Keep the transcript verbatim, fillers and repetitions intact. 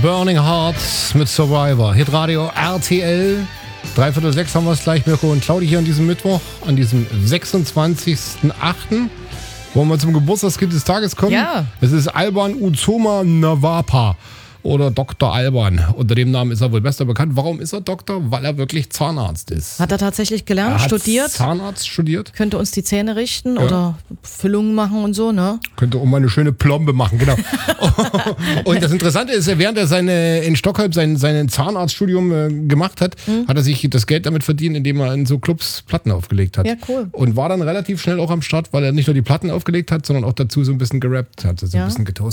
Burning Hearts mit Survivor. Hitradio R T L. Dreiviertel sechs haben wir es gleich, Mirko und Claudi hier an diesem Mittwoch, an diesem sechsundzwanzigsten achten Wollen wir zum Geburtstagskind des Tages kommen? Ja. Es ist Alban Uzoma Nawapa. Oder Doktor Alban. Unter dem Namen ist er wohl besser bekannt. Warum ist er Doktor? Weil er wirklich Zahnarzt ist. Hat er tatsächlich gelernt, er hat studiert? Zahnarzt studiert. Könnte uns die Zähne richten Ja. oder Füllungen machen und so, ne? Könnte auch mal eine schöne Plombe machen, genau. Und das Interessante ist, während er seine, in Stockholm sein, sein Zahnarztstudium äh, gemacht hat, mhm. hat er sich das Geld damit verdient, indem er in so Clubs Platten aufgelegt hat. Ja, cool. Und war dann relativ schnell auch am Start, weil er nicht nur die Platten aufgelegt hat, sondern auch dazu so ein bisschen gerappt hat, so ja. ein bisschen getoastet.